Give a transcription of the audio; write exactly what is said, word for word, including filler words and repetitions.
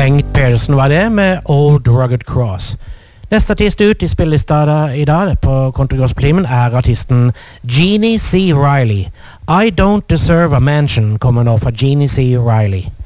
Bengt Pedersen var det med Old Rugged Cross. Neste artist ut i spillelista i dag på Kontragårdsplimen er artisten Jeannie C. Riley. I Don't Deserve a Mansion kommer nå fra Jeannie C. Riley.